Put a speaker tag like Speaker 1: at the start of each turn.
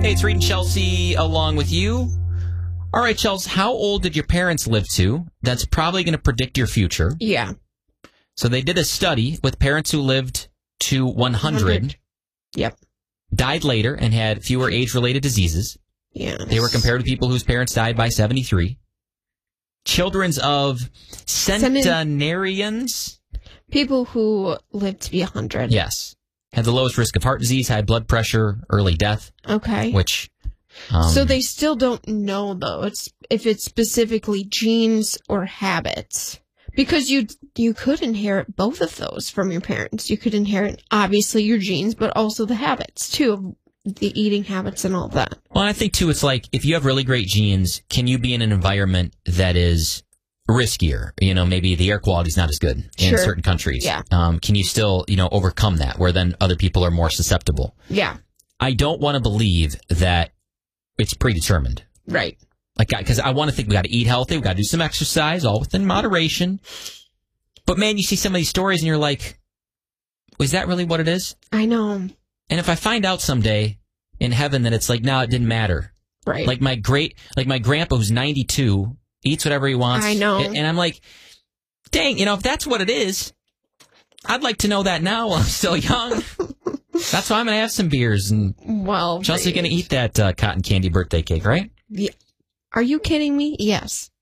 Speaker 1: Hey, it's Reed and Chelsea along with you. All right, Chelsea, how old did your parents live to? That's probably going to predict your future.
Speaker 2: Yeah.
Speaker 1: So they did a study with parents who lived to 100.
Speaker 2: Yep.
Speaker 1: Died later and had fewer age-related diseases.
Speaker 2: Yeah.
Speaker 1: They were compared to people whose parents died by 73. Children of centenarians.
Speaker 2: People who lived to be 100.
Speaker 1: Yes. Had the lowest risk of heart disease, high blood pressure, early death.
Speaker 2: Okay.
Speaker 1: Which...
Speaker 2: so they still don't know, though, if it's specifically genes or habits. Because you could inherit both of those from your parents. You could inherit, obviously, your genes, but also the habits, too, the eating habits and all that.
Speaker 1: Well, I think, too, it's like, if you have really great genes, can you be in an environment that is riskier? You know, maybe the air quality is not as good in certain countries.
Speaker 2: Yeah.
Speaker 1: Can you still, overcome that, where then other people are more susceptible?
Speaker 2: Yeah.
Speaker 1: I don't want to believe that it's predetermined.
Speaker 2: Right.
Speaker 1: Like, because I want to think we got to eat healthy, we got to do some exercise, all within moderation. But man, you see some of these stories and you're like, is that really what it is?
Speaker 2: I know.
Speaker 1: And if I find out someday in heaven that it's like, no, it didn't matter.
Speaker 2: Right.
Speaker 1: Like my grandpa who's 92 eats whatever he wants.
Speaker 2: I know.
Speaker 1: And I'm like, dang, if that's what it is, I'd like to know that now while I'm still young. That's why I'm going to have some beers and Chelsea's going to eat that cotton candy birthday cake, right?
Speaker 2: Yeah. Are you kidding me? Yes.